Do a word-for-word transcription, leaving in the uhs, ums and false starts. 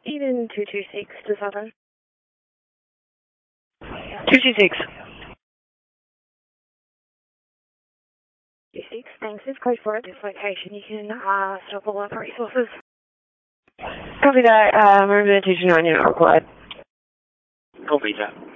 Eden two two six to Southern. two two six. two six, thanks. It's code for at this location. You can uh, stop all other resources. Copy that. Uh, remember the two two nine unit required. Copy that.